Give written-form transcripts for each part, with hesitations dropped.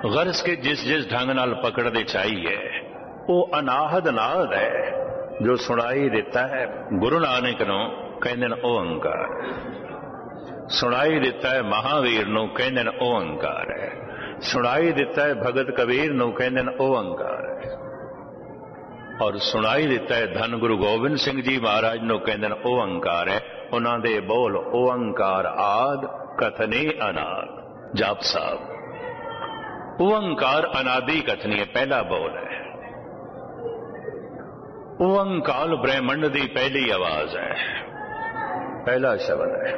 गरज के जिस जिस ढंग नाल पकड़ते चाहिए वो अनाहद नाद है जो सुनाई दिता है गुरु नानक नूं कहंदे ने ओंकार। सुनाई दिता है महावीर नूं कहंदे ने ओंकार है। सुनाई दिता है भगत कबीर नूं कहंदे ने ओंकार है। और सुनाई दिता है धन गुरु गोबिंद सिंह जी महाराज नूं कहंदे ने ओंकार है। उन्हां दे बोल ओंकार आद कथनी अनाद। जाप साहब ओंकार अनादि कथनी है, पहला बोल है। ओंकार ब्रह्मंड की पहली आवाज है, पहला शब्द है।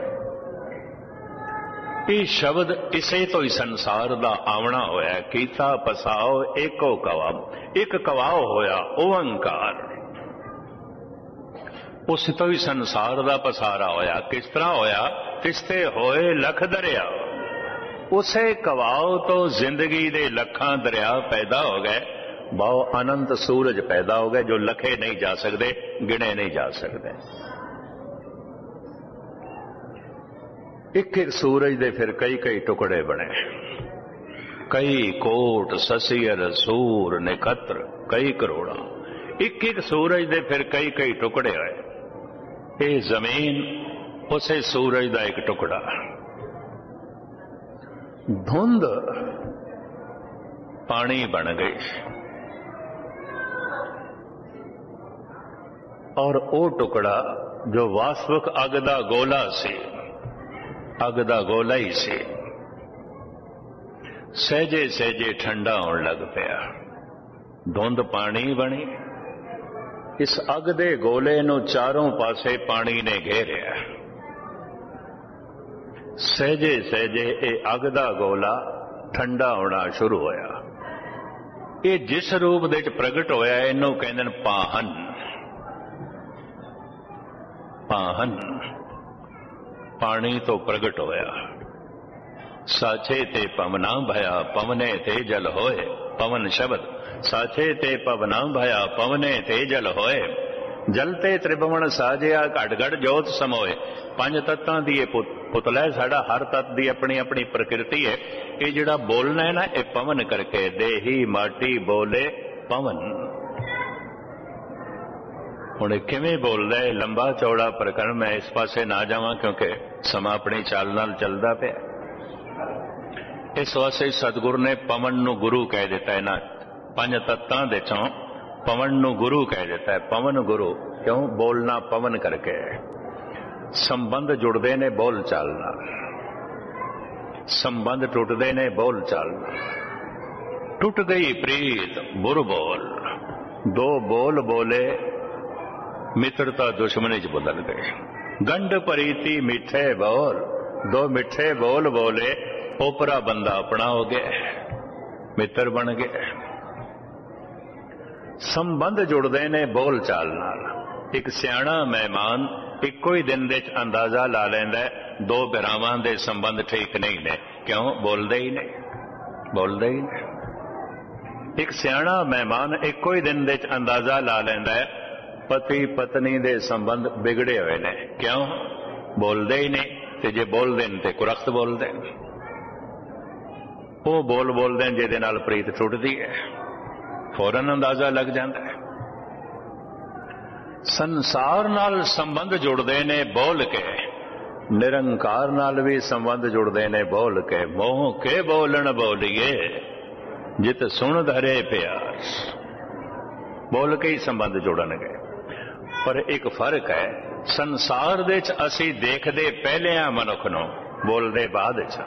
ये शब्द इसे तो ही संसार का आवना होया। कीता पसाओ एको कवा, एक कवाओ होया ओंकार। उस तो ही संसार का पसारा होया। किस तरह होया? तिसते होए लख दरिया। उसे कवाओ तो जिंदगी दे लखां दरिया पैदा हो गए। बहु अनंत सूरज पैदा हो गए जो लखे नहीं जा सकते, गिने नहीं जा सकते। एक एक सूरज दे फिर कई कई टुकड़े बने। कई कोट ससियर सूर निकत्र कई करोड़ा। एक एक सूरज दे फिर कई कई टुकड़े होए। ये जमीन उसे सूरज का एक टुकड़ा। धुंध पानी बन गई और वो टुकड़ा जो वास्तविक अग दा गोला सी, अग दा गोला ही सी, सहजे सहजे ठंडा होने लग पिया। धुंध पानी बनी। इस अग दे गोले नूं चारों पासे पानी ने घेरिया। सहजे सहजे ये अग दा गोला ठंडा होना शुरू होया। ये जिस रूप दे प्रगट होया इनू कहंदे ने पाहन। पाहन पानी तो प्रगट होया। साचे ते पवना भया पवने ते जल होए। पवन शब्द साचे ते पवना भया पवने ते जल होए। जलते त्रिभुवन साजिया घट घट जोत समोए। पंज तत्तां दी पुतला है साडा। हर तत्त दी अपनी अपनी प्रकृति है। ये जिहड़ा बोलना है ना ये पवन करके देही माटी बोले पवन। हुण किवें बोलदा है लंबा चौड़ा प्रकरण मैं इस पासे ना जावां क्योंकि समा अपनी चाल नाल चलदा पिया। इस वास्ते सतगुरु ने पवन नूं गुरु कह दिता है ना। पंज तत्तां दे चों पवन नूं गुरु कह दिता है। पवन गुरु क्यों? बोलना पवन करके। संबंध जुड़ते ने बोल चाल नाल, संबंध टुटते ने बोल चाल नाल। टुट गई प्रीत बुर बोल। दो बोल बोले मित्रता दुश्मनी च बदल गए। गंढ प्रीति मीठे बोल। दो मिठे बोल बोले ओपरा बंदा अपना हो गया, मित्र बन गए। संबंध जुड़ते ने बोल चाल नाल। एक सियाणा मेहमान इको ही दिन दे अंदाजा ला लैंदा है दो बिरावां दे संबंध ठीक नहीं ने। क्यों? बोलते ही नहीं, बोलते ही नहीं। एक सियाणा मेहमान इको ही दिन दे अंदाजा ला लैंदा है पति पत्नी दे संबंध बिगड़े हुए ने। क्यों? बोलते ही नहीं। ते जे बोलते हैं तो कुरख्त बोलते हैं। वो बोल बोलते हैं जिहदे नाल प्रीत टुटदी है, फौरन अंदाजा लग जाता है। संसार नाल संबंध जुड़ते ने बोल के। निरंकार नाल भी संबंध जुड़ते ने बोल के। मोह के बोलन बोलिए जित सुन धरे प्यार। बोल के ही संबंध जुड़नगे। पर एक फर्क है, संसार दे च असी देखदे पहले आ मनुख नूं, बोलदे बाद च।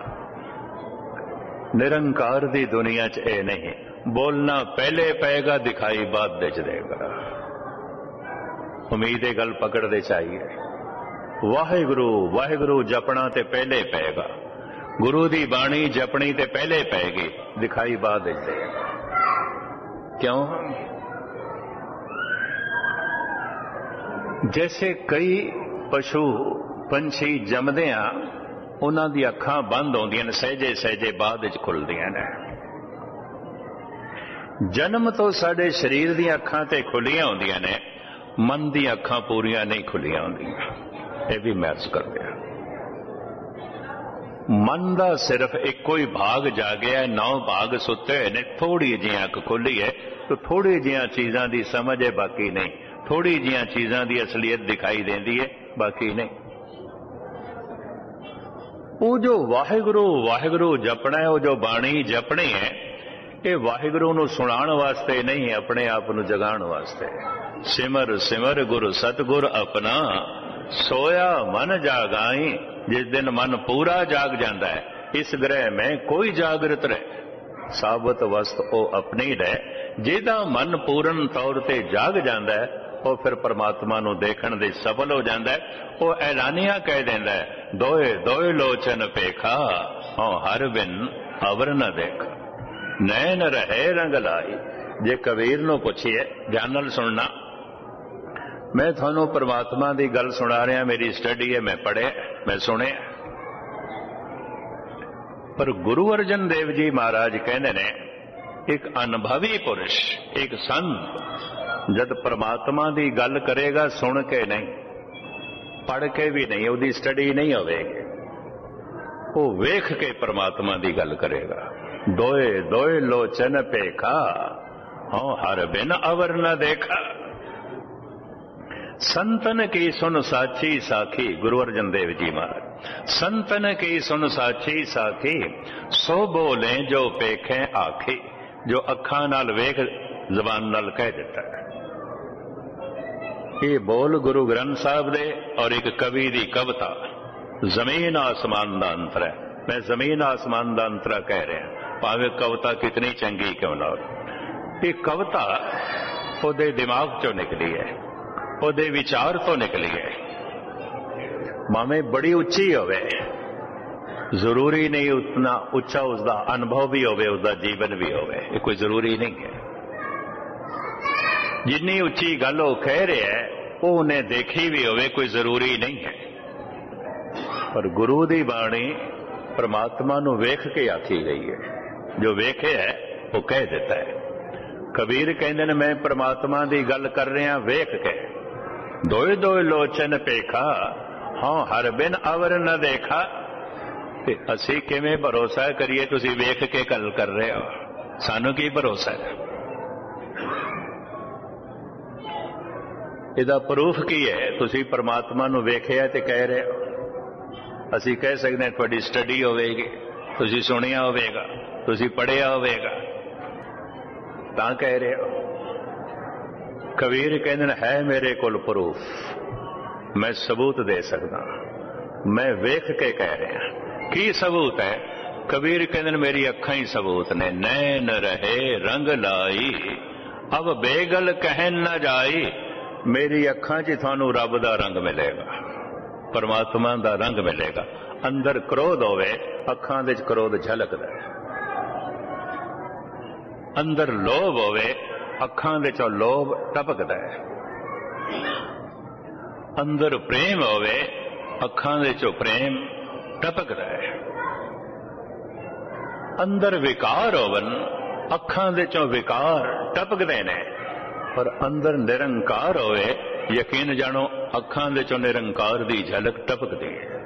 निरंकार दी दुनिया च ए नहीं, बोलना पहले पेगा दिखाई बाद दे च देगा। उम्मीद गल पकड़ते चाहिए। वाहिगुरु वाहिगुरु जपना ते पहले पेगा। गुरु दी बाणी जपनी ते पहले पेगी, दिखाई बाद दे देगा। क्यों? जैसे कई पशु पंछी जमदे आ उन्हां दी अखां बंद होंदियां ने, सहजे सहजे बाद विच खुलदियां ने। जन्म तो साडे शरीर दी अखां ते खुलियां होंदियां ने, मन दी अखां पूरियां नहीं खुलियां होंदियां। यह भी महसूस करते हैं। मन का सिर्फ एको ही भाग जागया, 9 भाग सुते हुए ने, थोड़ी जी अख खुली है तो थोड़ी जिहियां चीज़ां की समझ है, बाकी नहीं। थोड़ी जिहियां चीज़ां की असलियत दिखाई देती है, बाकी नहीं। वो जो वाहिगुरु वाहिगुरु जपना है, वो जो बाणी जपनी है, ये वाहिगुरु नूं सुणाण वास्ते नहीं, अपने आप नूं जगाण वास्ते। सिमर सिमर गुरु सतगुर अपना, सोया मन जागाई। जिस दिन मन पूरा जाग जाता है, इस ग्रह में कोई जागृत रहे, साबत वस्त ओ अपनी रहे। जिहदा मन पूर्ण तौर ते जाग जाता है, वो फिर परमात्मा नूं देखण दे सफल हो जाता है। वो ऐलानिया कह देंदा है, दोए दोए लोचन पेखा, औ हर बिन अवर न देखा, नैन रहे रंग लाई। जे कबीर नूं पुछिए, ध्यान नाल सुनना, मैं थानू परमात्मा की गल सुना रहा, मेरी स्टडी है, मैं पढ़े, मैं सुने। पर गुरु अर्जन देव जी महाराज कहते ने, एक अनुभवी पुरुष, एक संत जब परमात्मा की गल करेगा, सुन के नहीं, पढ़ के भी नहीं, उसकी स्टडी नहीं होगी, वो वेख के परमात्मा की गल करेगा। दोए दोए लोचन पेखा, हाँ हर बिन अवर न देखा। संतन की सुन साची साखी, गुरु अर्जन देव जी महाराज, संतन की सुन साची साखी, सो बोले जो पेखे आखी। जो अखा नाल वेख, जबान नाल कह देता है। ये बोल गुरु ग्रंथ साहब दे और एक कवि की कविता, जमीन आसमान का अंतर है। मैं जमीन आसमान का अंतरा कह रहा, भावे कविता कितनी चंगी क्यों ना हो। ये कविता ओदे दिमाग चो निकली है, ओदे विचार तो निकली है। भावें बड़ी उच्ची होवे, जरूरी नहीं उतना उच्चा उसका अनुभव भी होवे, उसका जीवन भी होवे, ये कोई जरूरी नहीं है। जिन्नी उच्ची गल वो कह रहा है, वो उन्हें देखी भी होवे, कोई जरूरी नहीं है। पर गुरु की बाणी परमात्मा नूं वेख के आखी गई है। जो वेखे है वो कह देता है। कबीर कहते हैं, मैं परमात्मा की गल कर रहा वेख के। दोए दोए लोचन पेखा, हाँ हर बिन अवर न देखा। ते असी किवें भरोसा करिए, तुसी वेख के गल कर रहे हो, सानू की भरोसा है? इहदा प्रूफ की है? तुसी परमात्मा नूं वेखिया ते कह रहे हो। असी कह सकते हैं तुहाडी स्टडी होवेगी, तुसी सुनिया होवेगा, तुसी पढ़िया होवेगा, तां कह रहे हो। कबीर कहते है मेरे कोल प्रूफ, मैं सबूत दे सकदा, मैं वेख के कह रहा। की सबूत है? कबीर कहते मेरी अखां ही सबूत ने। नैन रहे रंग लाई, अब बेगल कहन न जाई। मेरी अखां च थानू रब दा रंग मिलेगा, परमात्मा दा रंग मिलेगा। अंदर क्रोध होवे, अखां दे क्रोध झलकदा है। अंदर लोभ होवे, अखां दे चों लोभ टपकदा है। अंदर प्रेम होवे, अखां दे चों प्रेम टपकदा है। अंदर विकार होवन, अखां दे चों विकार टपकदे ने। पर अंदर निरंकार होवे, यकीन जानो अखां दे चों निरंकार दी झलक टपकदी है।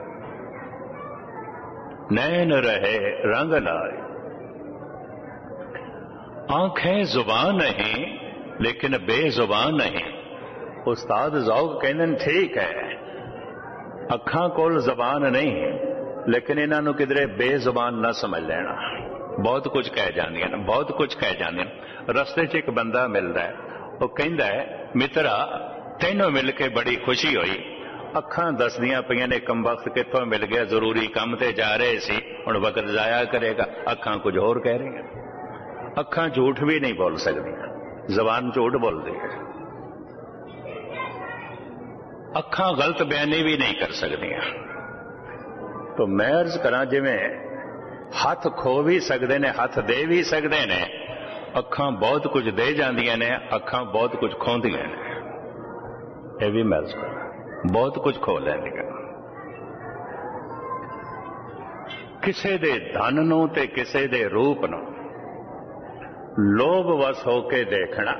नैन रहे रंग लाए, आंखें जुबान नहीं लेकिन बेजुबान नहीं। उस्ताद ज़ौक़ कहंदे ठीक है, अखां कोल जबान नहीं लेकिन इन्हां नूं किधरे बेजुबान ना समझ लेना। बहुत कुछ कह जांदियां ने, बहुत कुछ कह जांदियां ने। रस्ते च एक बंदा मिलदा है, वो कहंदा है मित्रा तैनूं मिल के बड़ी खुशी हुई। अखां दसदियां पईयां ने कम वक्त कित्थों मिल गया, जरूरी काम ते जा रहे सी, हुण वक्त जाया करेगा। अखां कुछ होर कह रही हैं। अखां झूठ भी नहीं बोल सकदियां, जबान झूठ बोलदी है। अखां गलत बयानी भी नहीं कर सकदियां। तो मैं अर्ज करा, जिवें हथ खो भी सकते ने, हथ दे भी सकते ने, अखां बहुत कुछ दे जांदियां ने, अखां बहुत कुछ खोंदियां ने। यह भी मैं अर्ज करा, बहुत कुछ खो लैंदियां। किसे दे धन नूं ते किसे दे रूप नूं लोभ वस होके देखना।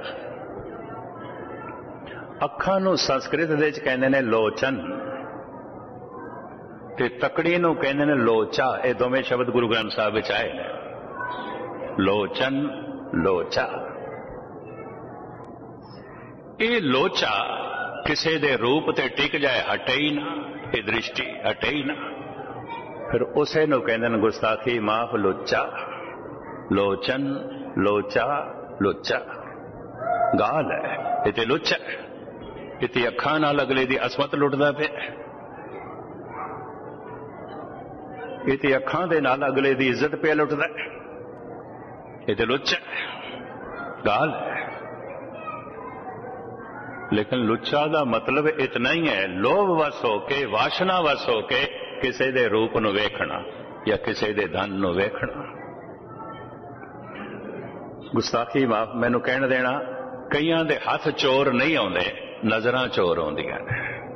अखां नूं संस्कृत दे च कहंदे ने लोचन, ਤੇ ਤਕੜੀ ਨੂੰ ਕਹਿੰਦੇ ਨੇ ਲੋਚਾ। ਇਹ ਦੋਵੇਂ ਸ਼ਬਦ ਗੁਰੂ ਗ੍ਰੰਥ ਸਾਹਿਬ ਵਿੱਚ ਆਏ ਨੇ, ਲੋਚਨ ਲੋਚਾ। ਇਹ ਲੋਚਾ ਕਿਸੇ ਦੇ ਰੂਪ ਤੇ ਟਿਕ ਜਾਏ, ਹਟੇ ਹੀ ਨਾ, ਇਹ ਦ੍ਰਿਸ਼ਟੀ ਹਟੇ ਹੀ ਨਾ, ਫਿਰ ਉਸੇ ਨੂੰ ਕਹਿੰਦੇ ਨੇ ਗੁਸਤਾਖੀ ਮਾਫ ਲੋਚਾ। ਲੋਚਨ ਲੋਚਾ ਲੋਚਾ ਗਾਲ ਹੈ, ਇਹ ਤੇ ਲੋਚਾ। ਇਹ ਤੇ ਅੱਖਾਂ ਨਾਲ ਅਗਲੇ ਦੀ ਅਸਮਤ ਲੁੱਟਦਾ ਪਿਆ, ਇਹ ਤੇ ਅੱਖਾਂ ਦੇ ਨਾਲ ਅਗਲੇ ਦੀ ਇੱਜ਼ਤ ਪਿਆ ਲੁੱਟਦਾ, ਇਹ ਤੇ ਲੁੱਚਾ ਗਾਲ ਹੈ। ਲੇਕਿਨ ਲੁੱਚਾ ਦਾ ਮਤਲਬ ਇਤਨਾ ਹੀ ਹੈ, ਲੋਭ ਵਸ ਹੋ ਕੇ, ਵਾਸ਼ਨਾ ਵਸ ਹੋ ਕੇ ਕਿਸੇ ਦੇ ਰੂਪ ਨੂੰ ਵੇਖਣਾ ਜਾਂ ਕਿਸੇ ਦੇ ਧਨ ਨੂੰ ਵੇਖਣਾ। ਗੁਸਤਾਖੀ ਮਾਫ ਮੈਨੂੰ ਕਹਿਣ ਦੇਣਾ, ਕਈਆਂ ਦੇ ਹੱਥ ਚੋਰ ਨਹੀਂ ਆਉਂਦੇ, ਨਜ਼ਰਾਂ ਚੋਰ ਆਉਂਦੀਆਂ ਨੇ।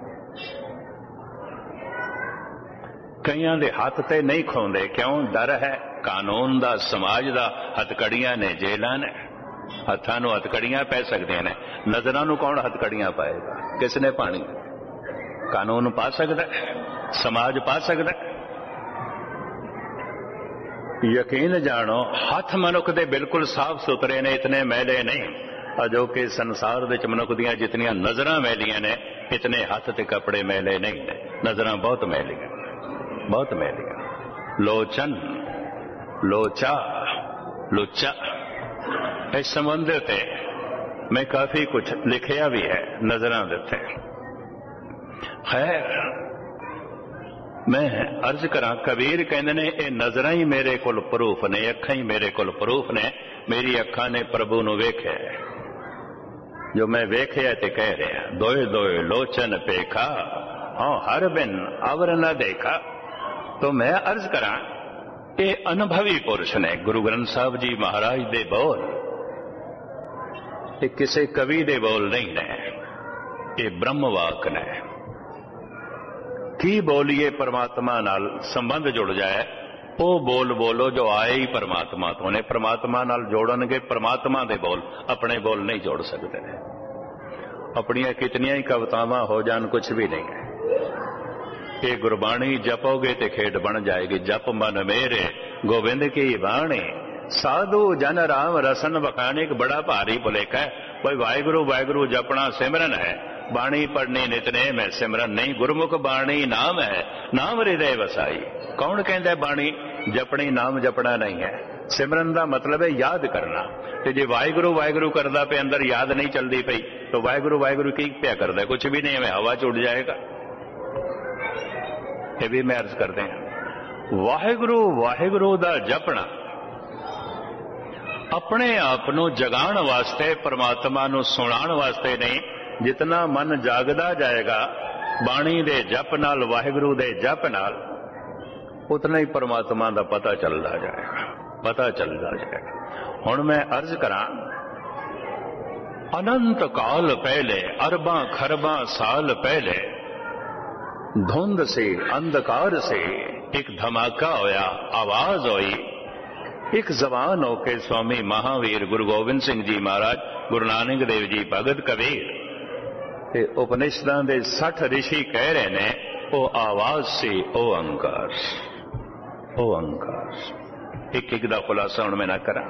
ਕਈਆਂ ਦੇ ਹੱਥ ਤੇ ਨਹੀਂ ਖੋਂਦੇ, ਕਿਉਂ? ਡਰ ਹੈ ਕਾਨੂੰਨ ਦਾ, ਸਮਾਜ ਦਾ। ਹੱਥਕੜੀਆਂ ਨੇ, ਜੇਲਾਂ ਨੇ, ਹੱਥਾਂ ਨੂੰ ਹੱਥਕੜੀਆਂ ਪੈ ਸਕਦੀਆਂ ਨੇ। ਨਜ਼ਰਾਂ ਨੂੰ ਕੌਣ ਹੱਥਕੜੀਆਂ ਪਾਏਗਾ? ਕਿਸ ਨੇ ਪਾਣੀ? ਕਾਨੂੰਨ ਪਾ ਸਕਦਾ, ਸਮਾਜ ਪਾ ਸਕਦਾ। ਯਕੀਨ ਜਾਣੋ, ਹੱਥ ਮਨੁੱਖ ਦੇ ਬਿਲਕੁਲ ਸਾਫ਼ ਸੁਥਰੇ ਨੇ, ਇਤਨੇ ਮੈਲੇ ਨਹੀਂ। ਅਜੋਕੇ ਸੰਸਾਰ ਵਿੱਚ ਮਨੁੱਖ ਦੀਆਂ ਜਿਤਨੀਆਂ ਨਜ਼ਰਾਂ ਮੈਲੀਆਂ ਨੇ, ਇਤਨੇ ਹੱਥ ਤੇ ਕੱਪੜੇ ਮੈਲੇ ਨਹੀਂ ਨੇ। ਨਜ਼ਰਾਂ ਬਹੁਤ ਮੈਲੀਆਂ, ਬਹੁਤ ਮੈਲੀਆਂ। ਲੋਚਨ ਲੋਚਾ ਲੁੱਚਾ। ਇਸ ਸੰਬੰਧ ਤੇ ਮੈਂ ਕਾਫੀ ਕੁਝ ਲਿਖਿਆ ਵੀ ਹੈ ਨਜ਼ਰਾਂ ਦੇ ਉੱਤੇ। ਖੈਰ, ਮੈਂ ਅਰਜ਼ ਕਰਾਂ, ਕਬੀਰ ਕਹਿੰਦੇ ਨੇ ਇਹ ਨਜ਼ਰਾਂ ਹੀ ਮੇਰੇ ਕੋਲ ਪ੍ਰੂਫ ਨੇ, ਅੱਖਾਂ ਹੀ ਮੇਰੇ ਕੋਲ ਪ੍ਰੂਫ ਨੇ। ਮੇਰੀ ਅੱਖਾਂ ਨੇ ਪ੍ਰਭੂ ਨੂੰ ਵੇਖਿਆ, ਜੋ ਮੈਂ ਵੇਖਿਆ ਤੇ ਕਹਿ ਰਿਹਾ। ਦੋਏ ਦੋਏ ਲੋਚਨ ਪੇਖਾ, ਹਾਂ ਹਰ ਬਿਨ ਅਵਰ ਨ ਦੇਖਾ। तो मैं अर्ज करा, ये अनुभवी पुरुष ने। गुरु ग्रंथ साहब जी महाराज दे बोल ये किसी कवि दे बोल नहीं ने, ये ब्रह्मवाक ने। की बोलिए परमात्मा नाल संबंध जुड़ जाए, वो बोल बोलो जो आए ही परमात्मा तो ने। परमात्मा नाल जोड़नगे, परमात्मा दे बोल, अपने बोल नहीं जोड़ सकते। अपनियां कितनियां ही कवितावां हो जान, कुछ भी नहीं है। ये गुरबाणी जपोगे ते खेड बन जाएगी। जप मन मेरे गोविंद की बाणी, साधु जन राम रसन बखाने। एक बड़ा भारी भुलेखा है, कोई वाहिगुरु वाहिगुरु जपना सिमरन है, बाणी पढ़नी नितनेम है, सिमरन नहीं। गुरमुख बाणी नाम है, नाम हृदय वसाई। कौन कहता है बाणी जपनी, नाम जपना नहीं है। सिमरन का मतलब है याद करना। तो जे वाहिगुरु वाहिगुरु करदा पे अंदर याद नहीं चलती पई, तो वाहिगुरु वाहिगुरु की पिया करदा? कुछ भी नहीं है, हवा च उड़ जाएगा। ये भी मैं अर्ज करते हैं, वाहिगुरु वाहिगुरु दा जपना अपने आप नूं जगाण वास्ते, परमात्मा नूं सुणाण वास्ते नहीं। जितना मन जागदा जाएगा बाणी दे जप नाल, वाहिगुरु दे जप नाल, उतना ही परमात्मा दा पता चलदा जाएगा, पता चलदा जाएगा। हुण मैं अर्ज करां, अनंत काल पहले, अरबां खरबां साल पहले, धुंध से अंधकार से एक धमाका होया, आवाज हुई। एक जवान होके स्वामी महावीर गुरु गोबिंद सिंह जी महाराज, गुरु नानक देव जी, भगत कबीर, उपनिषदां दे 60 ऋषि कह रहे ने, ओ आवाज से ओ अंकार, ओ अंकार। एक एक दा खुलासा हुण मैं ना करा,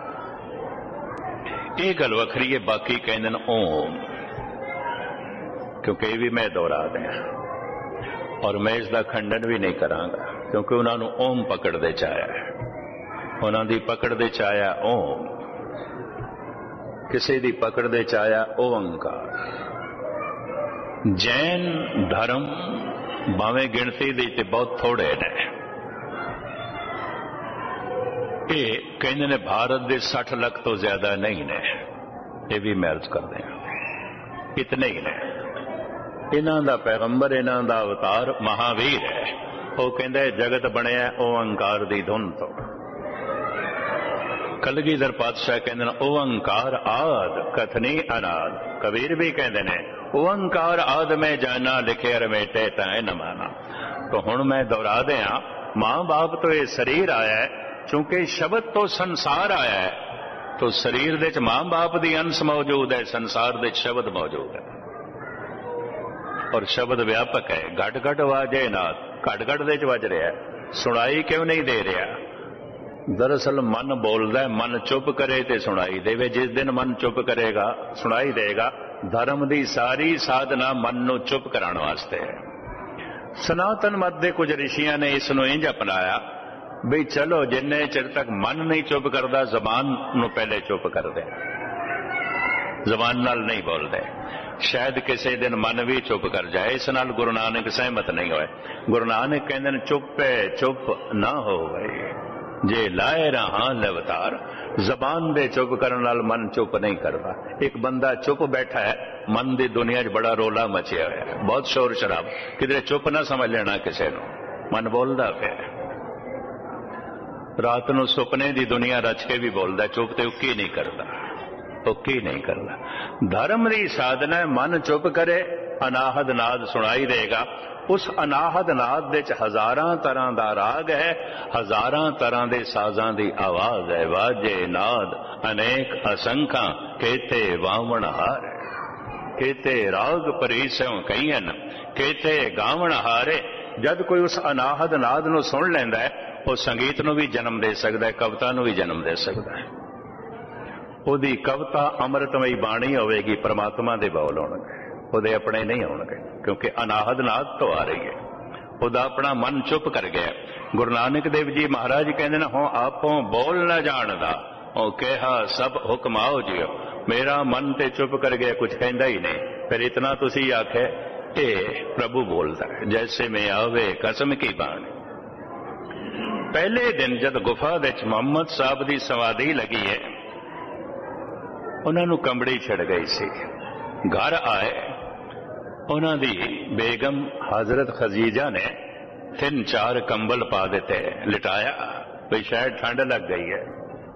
ये गल वखरी है। बाकी कहंदे ने ओम, क्योंकि ये भी मैं दोहरा दें, और मैं इसका खंडन भी नहीं करांगा, क्योंकि उन्होंने ओम पकड़ दे चाया है। उन्हों की पकड़ दे चाया ओम, किसी की पकड़ दे चाया ओंकार। जैन धर्म भावें गिणती दी ते बहुत थोड़े ने, ये कहते ने भारत के 60 लाख तो ज्यादा नहीं ने। ये भी मैं अर्ज कर दें, इतने ही ने। इन्हां दा पैगंबर, इन्हां दा अवतार महावीर है। वो कहंदा है जगत बनया ओंकार दी धुन तो। कलगीधर पातशाह कहंदे ने ओंकार आद कथनी अनाद। कबीर भी कहंदे ने ओंकार आद में जाना, लिखे रमेटे तै न माना। तो हुण मैं दोहरा दियां, मां बाप तो ये शरीर आया है, चूंकि शब्द तो संसार आया है, तो शरीर दे च मां बाप दी अंश मौजूद है, संसार दे शब्द मौजूद है। और शब्द व्यापक है, घट घट वाजे नाथ, घट घट दे च वज रहा, सुनाई क्यों नहीं दे रहा? दरअसल मन बोलता है, मन चुप करे तो सुनाई देवे। जिस दिन मन चुप करेगा सुनाई देगा। धर्म की सारी साधना मन नूं चुप कराने वास्ते है। सनातन मत के कुछ ऋषियों ने इसनूं इंज अपनाया भी चलो जिन्ने चिर तक मन नहीं चुप करता जबान नूं पहले चुप कर दे, जबान नाल नहीं बोलते, शायद किसी दिन मन भी चुप कर जाए। इस नाल गुरु नानक सहमत नहीं होए। गुरु नानक कहते चुप है चुप ना हो गई जे लाए रहा लवतार। जबान दे चुप करने नाल मन चुप नहीं करता। एक बंदा चुप बैठा है, मन की दुनिया च बड़ा रोला मचिया हुआ है, बहुत शोर शराब, किधरे चुप ना समझ लेना किसी को, मन बोलता पे। रात को सुपने की दुनिया रच के भी बोलता, चुप तो उकी नहीं करता, उकी नहीं करता। धर्म की साधना है, मन चुप करे अनाहद नाद सुनाई देगा। उस अनाहद नाद दे च हजारां तरह का राग है, हजारां तरह के साजां की आवाज है। वाजे नाद अनेक असंख्या केते वावण हार, केते राग परीसों कईयन केते गावण हारे। जब कोई उस अनाहद नाद नूं सुन लैंदा है, वो संगीत नूं भी जन्म दे सकता है, कविता नूं भी जन्म दे सकता है। ਉਹਦੀ कविता अमृतमयी बाणी होगी, परमात्मा के बौल होणगे, ਉਹਦੇ अपने नहीं होणगे, क्योंकि अनाहद नाद तो आ रही है। ਉਹਦਾ अपना मन चुप कर गया। गुरु नानक देव जी महाराज कहते हैं, हो आपों बोल न जानदा, ओ कहा सब हुक्म आओ जियो। मेरा मन ते चुप कर गया, कुछ कहता ही नहीं। फिर इतना तुसी आखे प्रभु बोलता है, जैसे में आवे कसम की बाणी। पहले दिन जब गुफा दे मोहम्मद साहब की समाधि लगी है, उन्होंने कंबड़ी छिड़ गई सी। घर आए, उन्होंने बेगम हजरत खदीजा ने 3-4 कंबल पा देते, लिटाया, भाई शायद ठंड लग गई है।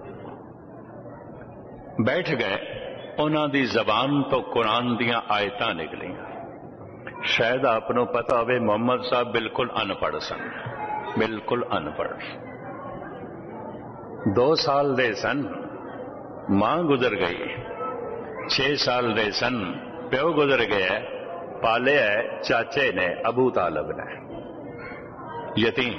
बैठ गए। उन्होंने जबान तो कुरान दियां आयतां निकलियां। शायद आपनों पता होवे मोहम्मद साहब बिल्कुल अनपढ़ सन, बिल्कुल अनपढ़। 2 साल दे सन, मां गुजर गई। 6 साल दे सन, प्यो गुजर गया। पाले है चाचे ने, अबू तालब ने, यतीम,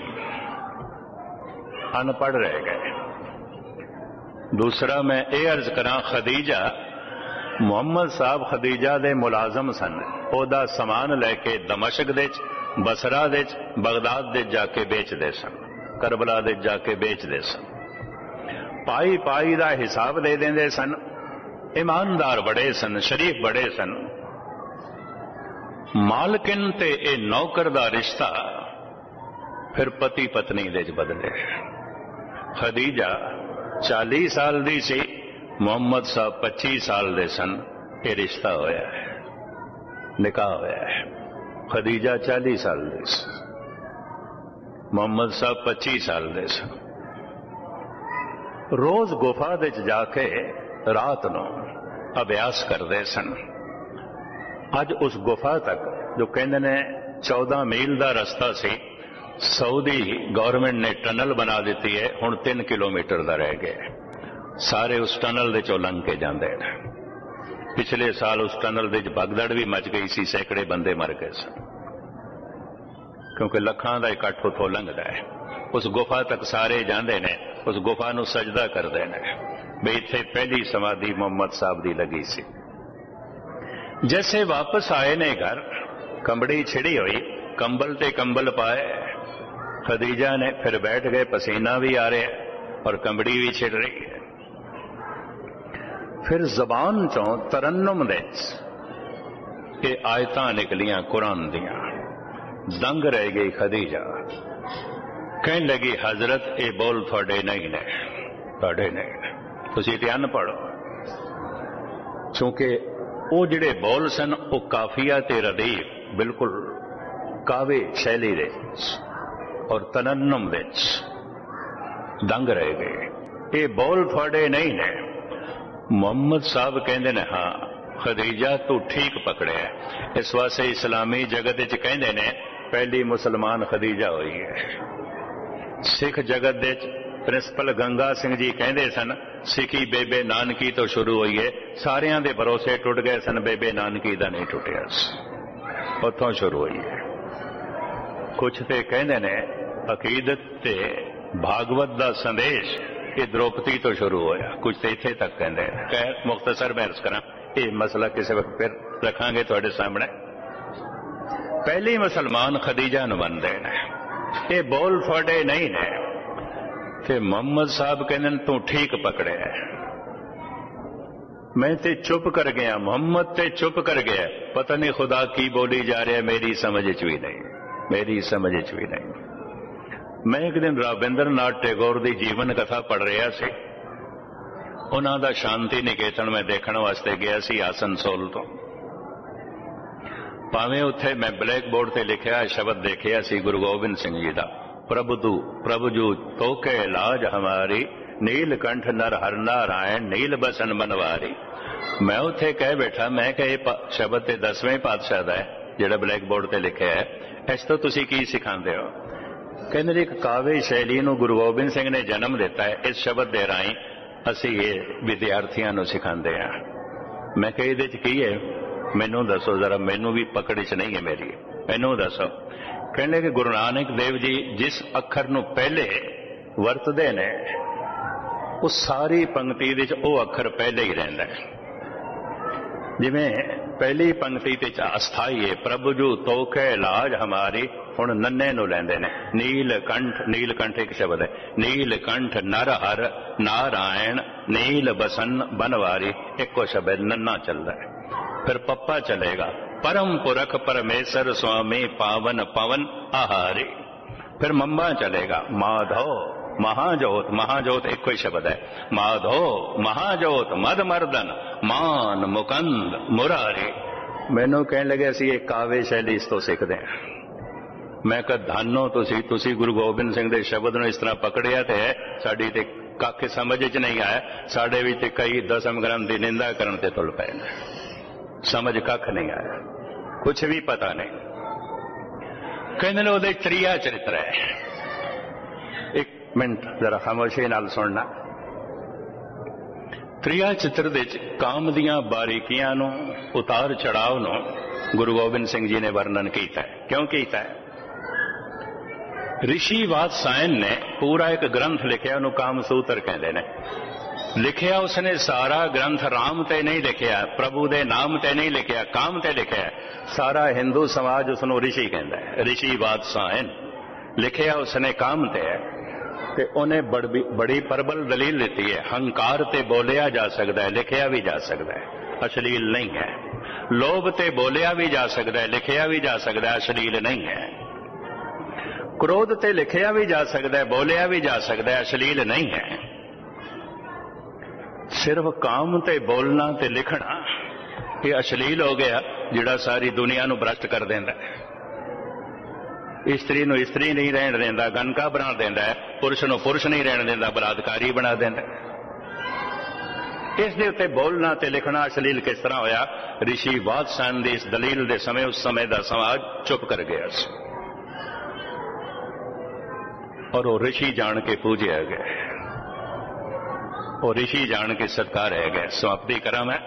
अनपढ़ रह गए। दूसरा मैं ये अर्ज करा, खदीजा, मुहम्मद साहब खदीजा दे मुलाजम सन। ओदा समान लैके दमशक दे, बसरा दे, बगदाद दे जाके बेचते सन, करबला दे जाके बेचते सन। पाई पाई का हिसाब दे देंदे सन। ईमानदार बड़े सन, शरीफ बड़े सन। मालकिन ते ए नौकर का रिश्ता फिर पति पत्नी दे बदले। खदीजा 40 साल दी सी, मुहम्मद साहब 25 साल दे सन। ये रिश्ता होया है, निकाह होया है। खदीजा 40 साल दी सी, मुहम्मद साहब 25 साल दे सन। रोज गुफा दे जाके रात नूं अभ्यास करते सन। अज उस गुफा तक, जो कहते ने 14 मील का रस्ता सी, सऊदी गवर्नमेंट ने टनल बना दी है, हुण 3 किलोमीटर का रह गया। सारे उस टनल दे चों लंघ के जाते हैं। पिछले साल उस टनल दे भगदड़ भी मच गई सी, सैकड़े बंदे मर गए सन, क्योंकि लखां दा इकट्ठ उथों लंघदा है। उस गुफा तक सारे जाते ने, उस गुफा नूं सजदा करते हैं भी इत्थे पहली समाधि मुहम्मद साहब की लगी सी। जैसे वापस आए ने घर, कंबड़ी छिड़ी हुई, कंबल ते कंबल पाए। खदीजा ने फिर बैठ गए, पसीना भी आ रहा है और कंबड़ी भी छिड़ रही है। फिर जबान चों तरन्नुम दे ये आयतां निकलियां कुरान दियां। दंग रह गई खदीजा, कहने लगी हजरत ये बोल थोड़े नहीं ने, थोड़े नहीं ने, तुसीं ते अनपढ़ हो। क्योंकि वो जिहड़े बोल सन वो काफिया ते रदीफ बिल्कुल कावे शैली दे और तरन्नुम दे दंग रह गए। ये बोल थोड़े नहीं ने। मुहम्मद साहब कहते ने, हाँ खदीजा तू ठीक पकड़े। इस वास्ते इस्लामी जगत च कहते ने पहली मुसलमान खदीजा हुई है। सिख जगत दे प्रिंसिपल गंगा सिंह जी कहते सन, सिखी बेबे नानकी तो शुरू हुई है, सारियां दे भरोसे टुट गए सन, बेबे नानकी दा नहीं टुटिया, उतों शुरू हुई है। कुछ तो कहते ने अकीदत ते भागवत का संदेश ये द्रौपदी तो शुरू होया, कुछ तो इत्थे तक कहते हैं। खैर मुख्तसर मैं अर्ज करा, ये मसला किसी वक्त फिर रखांगे तुहाडे सामने। पहली मुसलमान खदीजा नूं मनदे ने, ये बोल थोड़े नहीं ने कि मुहम्मद साहब कहते तू ठीक पकड़े, मैं ते चुप कर गया, मुहम्मद ते चुप कर गया, पता नहीं खुदा की बोली जा रहा है, मेरी समझ च भी नहीं, मेरी समझ च भी नहीं। मैं एक दिन रविंद्र नाथ टैगोर की जीवन कथा पढ़ रहा सी, उन्हां दा शांति निकेतन में देखण वास्ते गया सी आसनसोल तो। भावें उत्थे मैं ब्लैक बोर्ड ते लिखिया शब्द देखिया सी गुरु गोबिंद सिंह जी का, प्रभु जू तोके लाज हमारी, नीलकंठ नर हर नारायण, नील बसन बनवारी। मैं उत्थे कह बैठा, मैं कह ये शब्द ते 10वें पातशाह दा है जिहड़ा ब्लैक बोर्ड ते लिखिया है, इस तो तुसीं की सिखांदे हो? कहंदे एक काव्य शैली नूं गुरु गोबिंद सिंह ने जन्म दिता है, इस शब्द दे राहीं असीं ये विद्यार्थियों नूं सिखांदे हां। मैं कह इहदे च की है, मैनूं दसो जरा, मैनूं भी पकड़ च नहीं है मेरी, मैनूं दसो। कहने कि गुरु नानक देव जी जिस अखर नूं पहले वरतदे ने उस सारी पंक्ति विच वो अखर पहले ही रहिंदा है। जिवें पहली पंक्ति ते अस्थाई है, प्रभु जू तोखे लाज हमारी, हुण नन्ने नूं लैंदे ने, नीलकंठ, नीलकंठ एक शब्द है, नीलकंठ नर हर नारायण, नील बसन बनवारी, एको शब्द नन्ना चलता है। फिर पप्पा चलेगा, परम पुरख परमेश्वर स्वामी पावन पवन आहारी। फिर मम्मा चलेगा, माधव महाजोत, महाजोत एक कोई शब्द है, माधो महाजोत मद मर्दन मान मुकंद मुरारी। मैनू कहने लगे असी एक काव्य शैली इस तो सीखते हैं। मैं कहा धानो तुसी गुरु गोबिंद सिंह के शब्द नूं इस तरह पकड़िया तो है, साड़ी ते कख समझ च नहीं आया, साडे विच कई दसम ग्रंथ की निंदा करन ते तुल पए, समझ कख नहीं आया, कुछ भी पता नहीं। कहने ने उहदे त्रिया चरित्र है। एक मिनट जरा खामोशी नाल सुनना। त्रिया चित्र दे काम दियां बारीकियां नूं, उतार चढ़ाव नूं गुरु गोबिंद सिंह जी ने वर्णन किया है। क्यों किया है? ऋषि वात्सायन ने पूरा एक ग्रंथ लिखिया, उन्होंने कामसूत्र कहते हैं। लिखिया उसने सारा ग्रंथ राम ते नहीं लिखिया, प्रभु दे नाम ते नहीं लिखिया, काम ते लिखिया। सारा हिंदू समाज उसनों ऋषि कहता है। ऋषि वात्सायन लिखिया उसने काम ते है, ते उन्हें बड़ी प्रबल दलील देती है, हंकार ते बोलिया जा सकता है, लिखिया भी जा सकता है, अश्लील नहीं है। लोभ ते बोलिया भी जा सकता है, लिखिया भी जा सकता है, अश्लील नहीं है। क्रोध ते लिखिया भी जा सकता है, बोलिया भी जा सकता है, अश्लील नहीं है। सिर्फ काम ते बोलना ते लिखना ये अश्लील हो गया, जिहड़ा सारी दुनिया नूं भ्रष्ट कर देंदा है। स्त्री नूं स्त्री नहीं रहन देंदा, गनका बना देंदा है, पुरुष नूं पुरुष नहीं रहन देंदा, बलात्कारी बना देंदा है। इस दे उत्ते बोलना ते लिखना अश्लील किस तरह होया? ऋषि वात्सायन दी इस दलील दे समय उस समय दा समाज चुप कर गया और वो ऋषि जान के पूजे गए, और ऋषि जान के सत्कार है गए। समाप्ति करा मैं।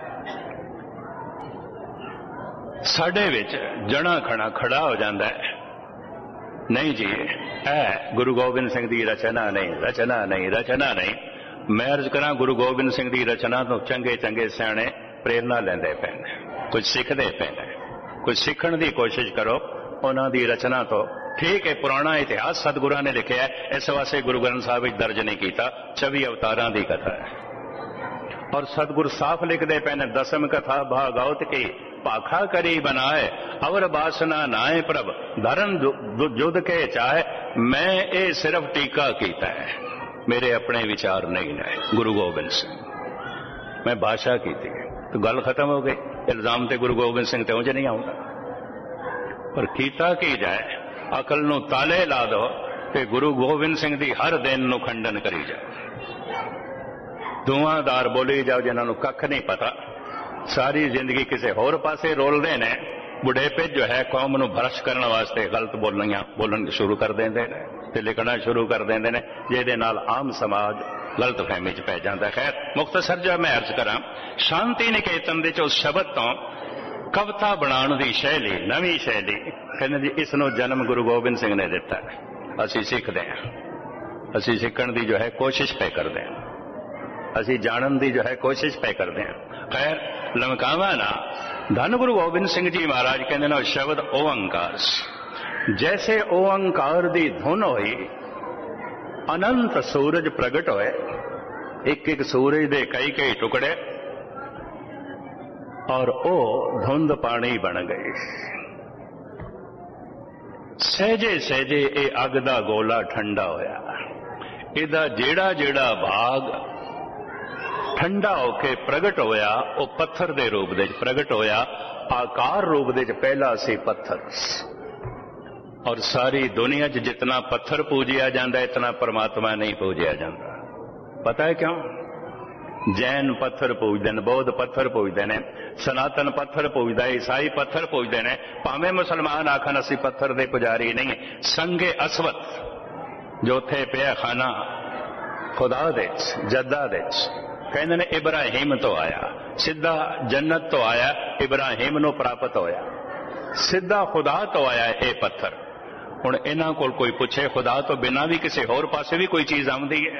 साडे विच जना खड़ा खड़ा हो जाता है, नहीं जी है गुरु गोबिंद सिंह की रचना नहीं, रचना नहीं, रचना नहीं। मैं अर्ज करा गुरु गोबिंद सिंह की रचना तो चंगे चंगे सियाणे प्रेरणा लेंदे पे, कुछ सीखते पे, कुछ सीखण की कोशिश करो उन्हां दी रचना तो। ठीक है, पुराना इतिहास सतगुरां ने लिखा है, इस वास्ते गुरु ग्रंथ साहब विच दर्ज नहीं किया। 24 अवतारां की कथा है और सतगुरु साफ लिखते पे ने, दसम कथा भागवत की पाखा करी बनाए, अवर बासना नाए प्रभ धरन जुद के चाहे। मैं ये सिर्फ टीका किया है, मेरे अपने विचार नहीं है। गुरु गोबिंद सिंह मैं भाषा की थी तो गल खत्म हो गई। इल्जाम ते गुरु गोबिंद सिंह ते उंज नहीं आऊंगा, पर कीता की जाए, अकल नूं ताले ला दो ते गुरु गोबिंद सिंह दी हर दिन नूं खंडन करी जाए। धुआंधार बोली जाओ जिन्हां नूं कख नहीं पता, सारी जिंदगी किसी होर पासे रोलते हैं। बुढ़ेपे जो है कौम नूं भ्रष्ट करने वास्ते गलत बोलन शुरू कर देंदे ने ते लिखना शुरू कर देंदे ने, जिहदे नाल आम समाज गलत फहमी च पै जांदा। खैर मुख्तसर जो मैं अर्ज करा, शांति निकेतन दे उस शब्द तो कविता बनाने की शैली, नवी शैली, कहते जी इसनों जन्म गुरु गोबिंद सिंह ने दिता है। असी सीखते हैं, असी सीखण की जो है कोशिश पे करते हैं, असी जानन की जो है कोशिश पे करते हैं। खैर लमकावा ना, धन गुरु गोबिंद सिंह जी महाराज कहते ना शब्द ओंकार, जैसे ओंकार की धुन हुई अनंत सूरज प्रगट होए, एक एक सूरज के कई कई टुकड़े, और ओ धुंध पानी बन गई। सहजे सहजे ये अग दा गोला ठंडा होया, इहदा जेड़ा जेड़ा भाग ठंडा होके प्रगट होया वो पत्थर दे रूप दे प्रगट होया, आकार रूप दे पहला सी पत्थर। और सारी दुनिया च जितना पत्थर पूजिया जाता इतना परमात्मा नहीं पूजिया जाता। पता है क्यों? जैन पत्थर पूजते हैं, बौद्ध पत्थर पूजते हैं, सनातन पत्थर पूजता है, ईसाई पत्थर पूजते हैं, भावें मुसलमान आखन असी पत्थर दे पुजारी नहीं। संगे असवत जो थे पिया खाना खुदा दे जद्दा दे, कहते ने इब्राहिम तो आया, सीधा जन्नत तो आया, इब्राहिम नूं प्राप्त होया, सीधा खुदा तो आया ये पत्थर। हुण इन्हां कोल कोई पुछे खुदा तो बिना भी किसी होर पासे भी कोई चीज आउंदी है?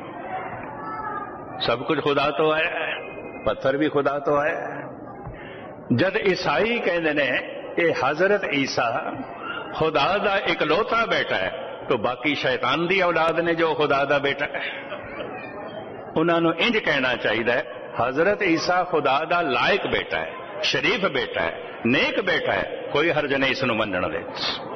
सब कुछ खुदा तो है, पत्थर भी खुदा तो है। जद ईसाई कहते ने ये हजरत ईसा खुदा दा इकलौता बेटा है, तो बाकी शैतान दी औलाद ने जो खुदा दा बेटा है, उन्होंने इंज कहना चाहिए हजरत ईसा खुदा दा लायक बेटा है, शरीफ बेटा है, नेक बेटा है, कोई हर्ज नहीं इसनूं मनण दे।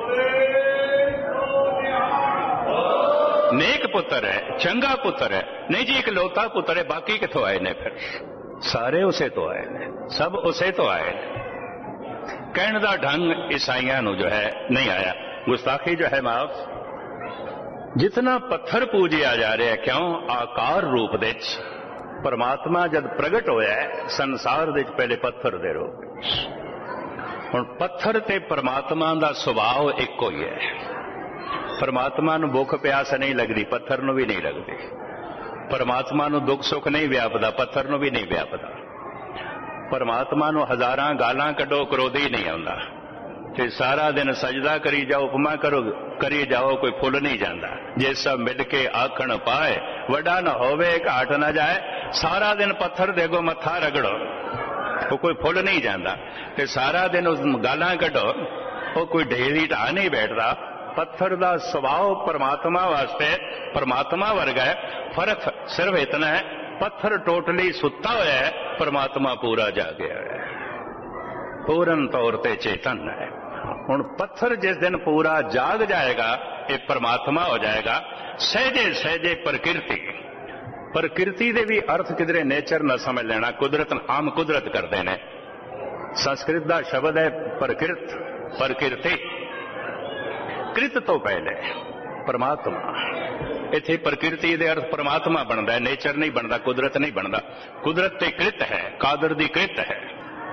नेक पुत्र है, चंगा पुत्र है, नहीं जी इकलौता पुत्र है, बाकी किथों आए ने? फिर सारे उसे तो आए ने, सब उसे तो आए ने। कहण दा ढंग ईसाइयां नूं जो है नहीं आया, गुस्ताखी जो है माफ। जितना पत्थर पूजिया जा रहा है, क्यों? आकार रूप दे परमात्मा जद प्रगट होया है संसार दे पहले पत्थर दे रूप। हुण पत्थर ते परमात्मा दा सुभाव इक्को ही है। परमात्मा नूं भुख प्यास नहीं लगती, पत्थर नूं भी नहीं लगती। परमात्मा नूं दुख सुख नहीं व्यापदा, पत्थर नूं भी नहीं व्यापदा। परमात्मा नूं हजारां गालां कड्डो क्रोधी नहीं आउंदा, ते सारा दिन सजदा करी जाओ, उपमा करी जाओ, कोई फुल नहीं जाता। जे सब मिल के आखण पाए, वड्डा न होवे घाट न जाए। सारा दिन पत्थर देगो मत्था रगड़ो, वो कोई फुल नहीं जाता। ते सारा दिन उस गालां कड्डो, वो कोई ढेरी ढा नहीं बैठता। पत्थर का स्वभाव परमात्मा वास्ते परमात्मा वर्गा है। फर्क सिर्फ इतना है, पत्थर टोटली सुता हुआ है, परमात्मा पूरा जागया है, पूर्ण तौर पर चेतन है। हुण पत्थर जिस दिन पूरा जाग जाएगा ये परमात्मा हो जाएगा। सहजे सहजे प्रकृति दे भी अर्थ किधरे नेचर न समझ लेना, कुदरत आम कुदरत करते हैं। संस्कृत का शब्द है प्रकृति, कृत तो पहले परमात्मा। इत्थे प्रकृति दे अर्थ परमात्मा बनता है, नेचर नहीं बनता, कुदरत नहीं बनता। कुदरत ते कृत है, कादर दी कृत है,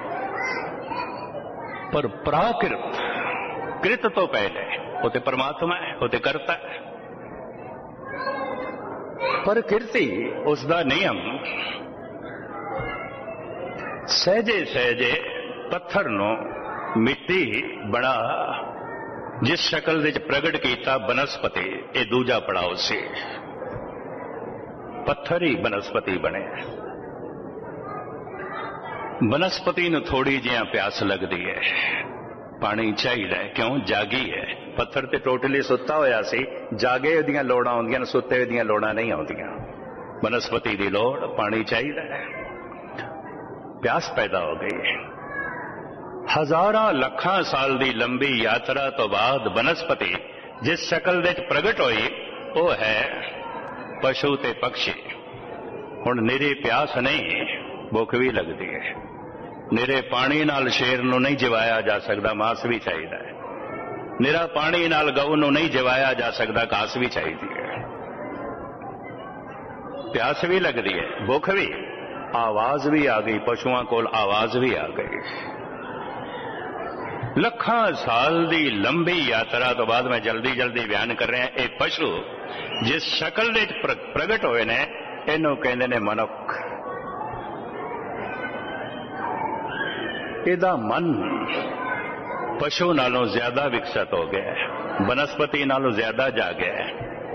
पर प्राकृत कृत तो पहले वो तो परमात्मा है, वो तो करता है। प्रकृति उसका नियम सहजे सहजे पत्थर नो मिट्टी बना जिस शक्ल विच प्रगट किया बनस्पति, ये दूजा पड़ाव से पत्थर ही बनस्पति बने। बनस्पति नूं थोड़ी जिहा प्यास लगती है, पानी चाहिए, क्यों? जागी है। पत्थर ते टोटली सुता होया सी, जागे उहदियां लोड़ां आउंदियां, सुते उहदियां लोड़ां नहीं आउंदियां। बनस्पति की लोड़ पानी चाहिए, प्यास पैदा हो गई है। हजारां लखां साल की लंबी यात्रा तो बाद बनस्पति जिस शक्ल विच प्रगट हुई वो है पशु ते पक्षी। हुण निरी प्यास नहीं, भुख भी लगती है। निरे पानी नाल शेर नूं नहीं जिवाया जा सकता, मांस भी चाहिए है। निरा पानी नाल गऊ नूं नहीं जिवाया जा सकता, घास भी चाहिए है। प्यास भी लगती है, भुख भी, आवाज भी आ गई, पशुओं कोल आवाज भी आ गई। लखां साल की लंबी यात्रा तो बाद मैं जल्दी जल्दी बयान कर रहा। ये पशु जिस शक्ल विच प्रगट होए ने, इनू कहंदे ने मनुख। ਇਹਦਾ ਮਨ ਪਸ਼ੂ ਨਾਲੋਂ ਜ਼ਿਆਦਾ ਵਿਕਸਿਤ ਹੋ ਗਿਆ ਹੈ, ਬਨਸਪਤੀ ਨਾਲੋਂ ਜ਼ਿਆਦਾ ਜਾਗਿਆ ਹੈ,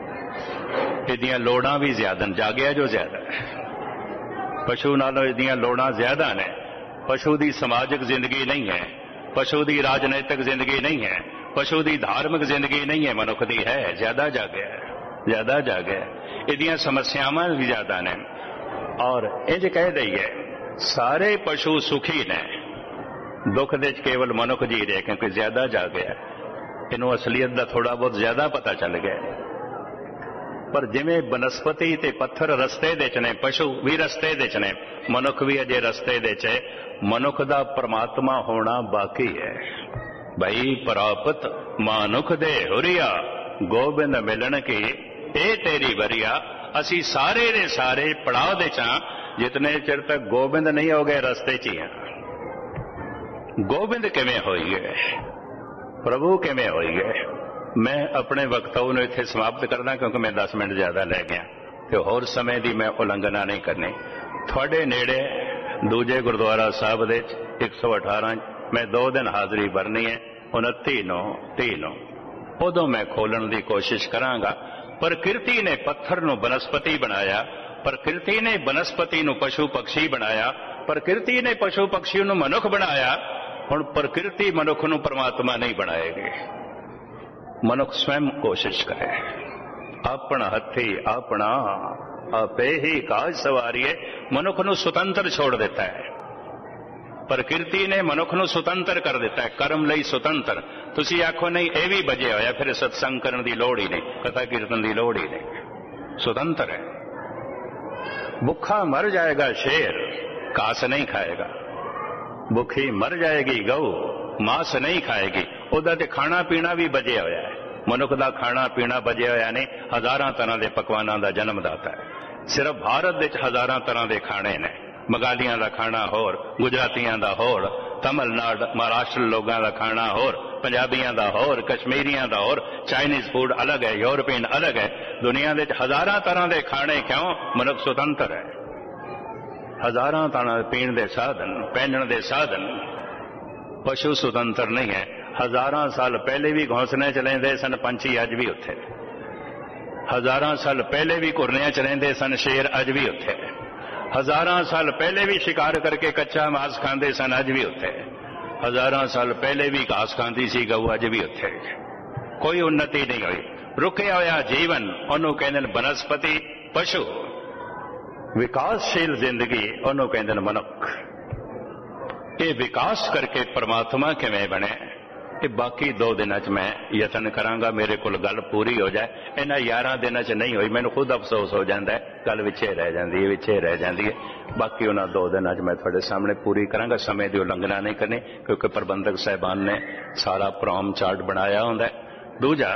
ਇਹਦੀਆਂ ਲੋੜਾਂ ਵੀ ਜ਼ਿਆਦਾ ਨੇ, ਜਾਗਿਆ ਜੋ ਜ਼ਿਆਦਾ ਹੈ। ਪਸ਼ੂ ਨਾਲੋਂ ਇਹਦੀਆਂ ਲੋੜਾਂ ਜ਼ਿਆਦਾ ਨੇ। ਪਸ਼ੂ ਦੀ ਸਮਾਜਿਕ ਜ਼ਿੰਦਗੀ ਨਹੀਂ ਹੈ, ਪਸ਼ੂ ਦੀ ਰਾਜਨੀਤਿਕ ਜ਼ਿੰਦਗੀ ਨਹੀਂ ਹੈ, ਪਸ਼ੂ ਦੀ ਧਾਰਮਿਕ ਜ਼ਿੰਦਗੀ ਨਹੀਂ ਹੈ, ਮਨੁੱਖ ਦੀ ਹੈ। ਜ਼ਿਆਦਾ ਜਾਗਿਆ ਹੈ, ਜ਼ਿਆਦਾ ਜਾਗਿਆ। ਇਹਦੀਆਂ ਸਮੱਸਿਆਵਾਂ ਵੀ ਜ਼ਿਆਦਾ ਨੇ। ਔਰ ਇੰਜ ਕਹਿ ਦਈਏ ਸਾਰੇ ਪਸ਼ੂ ਸੁਖੀ ਨੇ, ਦੁੱਖ ਦੇ ਚ ਕੇਵਲ ਮਨੁੱਖ ਜੀ ਰਿਹਾ ਕਿਉਂਕਿ ਜ਼ਿਆਦਾ ਜਾਗਿਆ। ਇਹਨੂੰ ਅਸਲੀਅਤ ਦਾ ਥੋੜਾ ਬਹੁਤ ਜ਼ਿਆਦਾ ਪਤਾ ਚੱਲ ਗਿਆ। ਪਰ ਜਿਵੇਂ ਬਨਸਪਤੀ ਤੇ ਪੱਥਰ ਰਸਤੇ ਦੇ ਚ ਨੇ, ਪਸ਼ੂ ਵੀ ਰਸਤੇ ਦੇ ਚ ਨੇ, ਮਨੁੱਖ ਵੀ ਅਜੇ ਰਸਤੇ ਦੇ ਚ ਹੈ। ਮਨੁੱਖ ਦਾ ਪਰਮਾਤਮਾ ਹੋਣਾ ਬਾਕੀ ਹੈ। ਭਈ ਪ੍ਰਾਪਤ ਮਾਨੁਖ ਦੇ ਹੁਰੀਆ, ਗੋਬਿੰਦ ਮਿਲਣ ਕੀ ਇਹ ਤੇਰੀ ਵਰੀਆ। ਅਸੀਂ ਸਾਰੇ ਦੇ ਸਾਰੇ ਪੜਾਅ ਦੇ ਚਾਂ, ਜਿਤਨੇ ਚਿਰ ਤੱਕ ਗੋਬਿੰਦ ਨਹੀਂ ਹੋ ਗਏ ਰਸਤੇ ਚ ਹੀ ਹਾਂ। ਗੋਬਿੰਦ ਕਿਵੇਂ ਹੋਈਏ, ਪ੍ਰਭੂ ਕਿਵੇਂ ਹੋਈਏ। ਮੈਂ ਆਪਣੇ ਵਕਤਵ ਨੂੰ ਇੱਥੇ ਸਮਾਪਤ ਕਰਦਾ ਕਿਉਂਕਿ ਮੈਂ 10 ਮਿੰਟ ਜ਼ਿਆਦਾ ਲੈ ਗਿਆ ਤੇ ਹੋਰ ਸਮੇਂ ਦੀ ਮੈਂ ਉਲੰਘਣਾ ਨਹੀਂ ਕਰਨੀ। ਤੁਹਾਡੇ ਨੇੜੇ ਦੂਜੇ ਗੁਰਦੁਆਰਾ ਸਾਹਿਬ ਦੇ 118 ਮੈਂ 2 ਦਿਨ ਹਾਜ਼ਰੀ ਭਰਨੀ ਹੈ, 29 ਨੂੰ 30 ਨੂੰ। ਉਦੋਂ ਮੈਂ ਖੋਲਣ ਦੀ ਕੋਸ਼ਿਸ਼ ਕਰਾਂਗਾ। ਪ੍ਰਕਿਰਤੀ ਨੇ ਪੱਥਰ ਨੂੰ ਬਨਸਪਤੀ ਬਣਾਇਆ, ਪ੍ਰਕਿਰਤੀ ਨੇ ਬਨਸਪਤੀ ਨੂੰ ਪਸ਼ੂ ਪਕਸ਼ੀ ਬਣਾਇਆ, ਪ੍ਰਕਿਰਤੀ ਨੇ ਪਸ਼ੂ ਪਕਸ਼ੀ ਨੂੰ ਮਨੁੱਖ ਬਣਾਇਆ। ਹੁਣ ਪ੍ਰਕਿਰਤੀ ਮਨੁੱਖ ਨੂੰ ਪਰਮਾਤਮਾ ਨਹੀਂ ਬਣਾਏਗੀ। ਮਨੁੱਖ ਸਵੈਮ ਕੋਸ਼ਿਸ਼ ਕਰੇ, ਆਪਣਾ ਹੱਥੀ ਆਪਣਾ ਆਪੇ ਹੀ ਕਾਜ ਸਵਾਰੀਏ। ਮਨੁੱਖ ਨੂੰ ਸੁਤੰਤਰ ਛੋੜ ਦਿੱਤਾ ਹੈ। ਪ੍ਰਕਿਰਤੀ ਨੇ ਮਨੁੱਖ ਨੂੰ ਸੁਤੰਤਰ ਕਰ ਦਿੱਤਾ ਹੈ, ਕਰਮ ਲਈ ਸੁਤੰਤਰ। ਤੁਸੀਂ ਆਖੋ ਨਹੀਂ ਇਹ ਵੀ ਬਜਿਆ ਹੋਇਆ, ਫਿਰ ਸਤਸੰਗ ਕਰਨ ਦੀ ਲੋੜ ਹੀ ਨਹੀਂ, ਕਥਾ ਕੀਰਤਨ ਦੀ ਲੋੜ ਹੀ ਨਹੀਂ। ਸੁਤੰਤਰ ਹੈ। ਭੁੱਖਾ ਮਰ ਜਾਏਗਾ ਸ਼ੇਰ, ਘਾਸ ਨਹੀਂ ਖਾਏਗਾ। ਭੁੱਖੀ ਮਰ ਜਾਏਗੀ ਗਊ, ਮਾਸ ਨਹੀਂ ਖਾਏਗੀ। ਉਹਦਾ ਤੇ ਖਾਣਾ ਪੀਣਾ ਵੀ ਬਜਿਆ ਹੋਇਆ ਹੈ। ਮਨੁੱਖ ਦਾ ਖਾਣਾ ਪੀਣਾ ਬਜਿਆ ਹੋਇਆ ਨਹੀਂ, ਹਜ਼ਾਰਾਂ ਤਰ੍ਹਾਂ ਦੇ ਪਕਵਾਨਾਂ ਦਾ ਜਨਮਦਾਤਾ ਹੈ। ਸਿਰਫ ਭਾਰਤ ਵਿੱਚ ਹਜ਼ਾਰਾਂ ਤਰ੍ਹਾਂ ਦੇ ਖਾਣੇ ਨੇ। ਬੰਗਾਲੀਆਂ ਦਾ ਖਾਣਾ ਹੋਰ, ਗੁਜਰਾਤੀਆਂ ਦਾ ਹੋਰ, ਤਮਿਲਨਾਡੂ ਮਹਾਰਾਸ਼ਟਰ ਲੋਕਾਂ ਦਾ ਖਾਣਾ ਹੋਰ, ਪੰਜਾਬੀਆਂ ਦਾ ਹੋਰ, ਕਸ਼ਮੀਰੀਆਂ ਦਾ ਹੋਰ, ਚਾਈਨੀਜ਼ ਫੂਡ ਅਲੱਗ ਹੈ, ਯੂਰਪੀਅਨ ਅਲੱਗ ਹੈ। ਦੁਨੀਆ ਵਿੱਚ ਹਜ਼ਾਰਾਂ ਤਰ੍ਹਾਂ ਦੇ ਖਾਣੇ। ਕਿਉਂ? ਮਨੁੱਖ ਸੁਤੰਤਰ ਹੈ। ਹਜ਼ਾਰਾਂ ਤਰ੍ਹਾਂ ਦੇ ਪੀਣ ਦੇ ਸਾਧਨ, ਪਹਿਨਣ ਦੇ ਸਾਧਨ। ਪਸ਼ੂ ਸੁਤੰਤਰ ਨਹੀਂ ਹੈ। ਹਜ਼ਾਰਾਂ ਸਾਲ ਪਹਿਲੇ ਵੀ ਘੋਂਸਲੇ ਚ ਰਹਿੰਦੇ ਸਨ ਪੰਛੀ, ਅੱਜ ਵੀ ਉੱਥੇ। ਹਜ਼ਾਰਾਂ ਸਾਲ ਪਹਿਲੇ ਵੀ ਘੁਰਨਿਆਂ ਚ ਰਹਿੰਦੇ ਸਨ ਸ਼ੇਰ, ਅੱਜ ਵੀ ਉੱਥੇ। ਹਜ਼ਾਰਾਂ ਸਾਲ ਪਹਿਲੇ ਵੀ ਸ਼ਿਕਾਰ ਕਰਕੇ ਕੱਚਾ ਮਾਸ ਖਾਂਦੇ ਸਨ, ਅੱਜ ਵੀ ਉੱਥੇ। ਹਜ਼ਾਰਾਂ ਸਾਲ ਪਹਿਲੇ ਵੀ ਘਾਸ ਖਾਂਦੀ ਸੀ ਗਊ, ਅੱਜ ਵੀ ਉੱਥੇ। ਕੋਈ ਉન્નਤੀ ਨਹੀਂ ਹੋਈ। ਰੁਕਿਆ ਹੋਇਆ ਜੀਵਨ, ਉਹਨੂੰ ਕਹਿੰਦੇ ਨੇ ਬਨਸਪਤੀ ਪਸ਼ੂ। ਵਿਕਾਸਸ਼ੀਲ ਜ਼ਿੰਦਗੀ, ਉਹਨੂੰ ਕਹਿੰਦੇ ਨੇ ਮਨੁੱਖ। ਇਹ ਵਿਕਾਸ ਕਰਕੇ ਪਰਮਾਤਮਾ ਕਿਵੇਂ ਬਣੇ, ਇਹ ਬਾਕੀ 2 ਦਿਨਾਂ 'ਚ ਮੈਂ ਯਤਨ ਕਰਾਂਗਾ। ਮੇਰੇ ਕੋਲ ਗੱਲ ਪੂਰੀ ਹੋ ਜਾਏ। ਇਹਨਾਂ 11 ਦਿਨਾਂ 'ਚ ਨਹੀਂ ਹੋਈ, ਮੈਨੂੰ ਖੁਦ ਅਫਸੋਸ ਹੋ ਜਾਂਦਾ ਹੈ। ਗੱਲ ਵਿੱਚੇ ਰਹਿ ਜਾਂਦੀ ਹੈ, ਵਿੱਚੇ ਰਹਿ ਜਾਂਦੀ ਹੈ। ਬਾਕੀ ਉਹਨਾਂ 2 ਦਿਨਾਂ 'ਚ ਮੈਂ ਤੁਹਾਡੇ ਸਾਹਮਣੇ ਪੂਰੀ ਕਰਾਂਗਾ। ਸਮੇਂ ਦੀ ਉਲੰਘਣਾ ਨਹੀਂ ਕਰਨੀ ਕਿਉਂਕਿ ਪ੍ਰਬੰਧਕ ਸਾਹਿਬਾਨ ਨੇ ਸਾਰਾ ਪ੍ਰੋਗਰਾਮ ਚਾਰਟ ਬਣਾਇਆ ਹੁੰਦਾ। ਦੂਜਾ,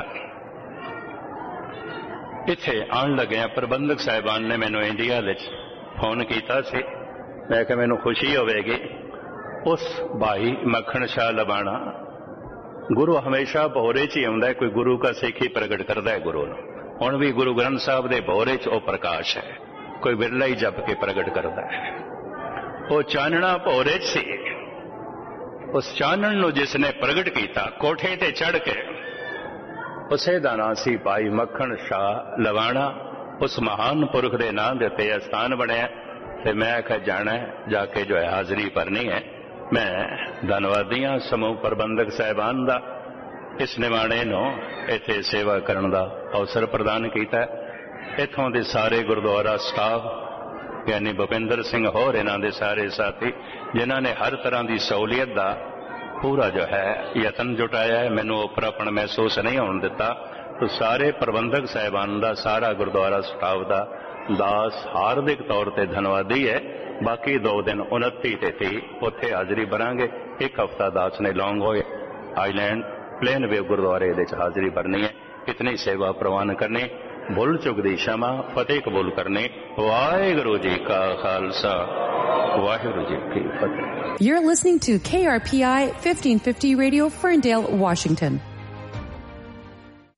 ਇੱਥੇ ਆਉਣ ਲੱਗਿਆ ਪ੍ਰਬੰਧਕ ਸਾਹਿਬਾਨ ਨੇ ਮੈਨੂੰ ਇੰਡੀਆ ਵਿੱਚ ਫੋਨ ਕੀਤਾ ਸੀ। ਮੈਂ ਕਿਹਾ ਮੈਨੂੰ ਖੁਸ਼ੀ ਹੋਵੇਗੀ। ਉਸ ਭਾਈ ਮੱਖਣ ਸ਼ਾਹ ਲਬਾਣਾ, ਗੁਰੂ ਹਮੇਸ਼ਾ ਭੋਰੇ 'ਚ ਹੀ ਆਉਂਦਾ ਹੈ, ਕੋਈ ਗੁਰੂ ਕਾ ਸਿੱਖੀ ਪ੍ਰਗਟ ਕਰਦਾ ਹੈ ਗੁਰੂ ਨੂੰ। ਹੁਣ ਵੀ ਗੁਰੂ ਗ੍ਰੰਥ ਸਾਹਿਬ ਦੇ ਭੋਰੇ 'ਚ ਉਹ ਪ੍ਰਕਾਸ਼ ਹੈ, ਕੋਈ ਬਿਰਲਾ ਹੀ ਜਪ ਕੇ ਪ੍ਰਗਟ ਕਰਦਾ ਹੈ। ਉਹ ਚਾਨਣਾ ਭੋਰੇ 'ਚ ਸੀ। ਉਸ ਚਾਨਣ ਨੂੰ ਜਿਸ ਨੇ ਪ੍ਰਗਟ ਕੀਤਾ ਕੋਠੇ ਤੇ ਚੜ੍ਹ ਕੇ, ਉਸੇ ਦਾ ਨਾਂ ਸੀ ਭਾਈ ਮੱਖਣ ਸ਼ਾਹ ਲਵਾਣਾ। ਉਸ ਮਹਾਨ ਪੁਰਖ ਦੇ ਨਾਂ ਦੇ ਉੱਤੇ ਅਸਥਾਨ ਬਣਿਆ ਤੇ ਮੈਂ ਆਖਿਆ ਜਾਣਾ ਜਾ ਕੇ ਜੋ ਹੈ ਹਾਜ਼ਰੀ ਭਰਨੀ ਹੈ। ਮੈਂ ਧੰਨਵਾਦੀ ਹਾਂ ਸਮੂਹ ਪ੍ਰਬੰਧਕ ਸਾਹਿਬਾਨ ਦਾ, ਇਸ ਨਿਮਾਣੇ ਨੂੰ ਇੱਥੇ ਸੇਵਾ ਕਰਨ ਦਾ ਅਵਸਰ ਪ੍ਰਦਾਨ ਕੀਤਾ। ਇੱਥੋਂ ਦੇ ਸਾਰੇ ਗੁਰਦੁਆਰਾ ਸਟਾਫ ਯਾਨੀ ਭੁਪਿੰਦਰ ਸਿੰਘ ਹੋਰ ਇਹਨਾਂ ਦੇ ਸਾਰੇ ਸਾਥੀ ਜਿਨ੍ਹਾਂ ਨੇ ਹਰ ਤਰ੍ਹਾਂ ਦੀ ਸਹੂਲੀਅਤ ਦਾ ਪੂਰਾ ਜੋ ਹੈ ਯਤਨ ਜੁਟਾਇਆ ਹੈ, ਮੈਨੂੰ ਉਪਰਾਪਣ ਮਹਿਸੂਸ ਨਹੀਂ ਹੋਣ ਦਿੱਤਾ। तो सारे प्रबंधक साहिबान का सारा गुरुद्वारा स्टाफ का दास हार्दिक तौर पर धन्यवादी है। बाकी 2 दिन 29 ते 30 उत्थे हाजिरी भरांगे। 1 हफ्ता दास ने लॉन्ग होए आईलैंड प्लेन वे गुरुद्वारे हाजिरी भरनी है। इतनी सेवा प्रवान करनी, भुल चुक दी क्षमा, फतेह कबूल करनी। वाहिगुरु जी का खालसा, वाहिगुरु जी की फतेह। You're listening to KRPI 1550 Radio, Ferndale, Washington.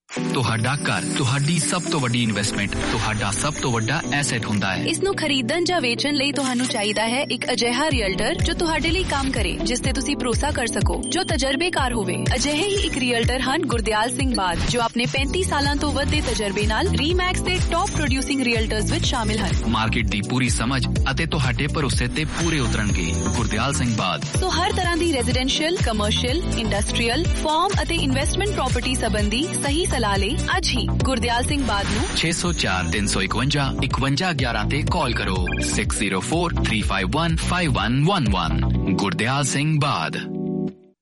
ਤੁਹਾਡਾ ਘਰ ਤੁਹਾਡੀ ਸਭ ਤੋਂ ਵੱਡੀ ਇਨਵੈਸਟਮੈਂਟ, ਤੁਹਾਡਾ ਸਭ ਤੋਂ ਵੱਡਾ ਐਸੈਟ ਹੁੰਦਾ ਹੈ। ਇਸ ਨੂੰ ਖਰੀਦਣ ਜਾਂ ਵੇਚਣ ਲਈ ਤੁਹਾਨੂੰ ਚਾਹੀਦਾ ਹੈ ਇੱਕ ਅਜਿਹਾ ਰੀਅਲਟਰ ਜੋ ਤੁਹਾਡੇ ਲਈ ਕੰਮ ਕਰੇ, ਜਿਸ ਤੇ ਤੁਸੀਂ ਭਰੋਸਾ ਕਰ ਸਕੋ, ਜੋ ਤਜਰਬੇਕਾਰ ਹੋਵੇ। ਅਜਿਹੇ ਹੀ ਇੱਕ ਰੀਅਲਟਰ ਹਨ ਗੁਰਦਿਆਲ ਸਿੰਘ ਬਾਦ, ਜੋ ਆਪਣੇ 35 ਸਾਲਾਂ ਤੋਂ ਵੱਧ ਦੇ ਤਜਰਬੇ ਨਾਲ ਰੀਮੈਕਸ ਦੇ ਟੌਪ ਪ੍ਰੋਡਿਊਸਿੰਗ ਰੀਅਲਟਰਸ ਵਿੱਚ ਸ਼ਾਮਿਲ ਹਨ। ਮਾਰਕੀਟ ਦੀ ਪੂਰੀ ਸਮਝ ਅਤੇ ਤੁਹਾਡੇ ਭਰੋਸੇ ਤੇ ਪੂਰੇ ਉਤਰਨਗੇ। ਗੁਰਦਿਆਲ ਸਿੰਘ ਬਾਦ। ਸੋ ਹਰ ਤਰ੍ਹਾਂ ਦੀ ਰੈਜ਼ੀਡੈਂਸ਼ੀਅਲ, ਕਮਰਸ਼ੀਅਲ, ਇੰਡਸਟਰੀਅਲ, ਫਾਰਮ ਅਤੇ ਇਨਵੈਸਟਮੈਂਟ ਪ੍ਰਾਪਰਟੀ ਸੰਬੰਧੀ ਸਹੀ ਸਲਾਹ ਲਈ ਅੱਜ ਹੀ ਗੁਰਦਿਆਲ ਸਿੰਘ ਬਾਦ ਨੂੰ 604 351 5111 ਤੇ ਕਾਲ ਕਰੋ। 6043515111 ਗੁਰਦਿਆਲ ਸਿੰਘ ਬਾਦ।